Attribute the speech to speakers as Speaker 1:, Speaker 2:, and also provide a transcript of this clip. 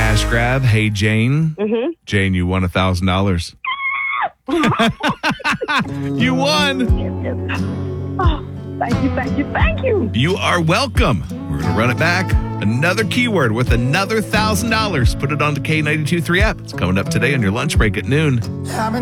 Speaker 1: cash grab. Hey, Jane.
Speaker 2: Mm-hmm.
Speaker 1: Jane, you won $1,000. You won.
Speaker 2: Oh, thank you.
Speaker 1: You are welcome. We're going to run it back. Another keyword with another $1,000. Put it on the K92.3 app. It's coming up today on your lunch break at noon.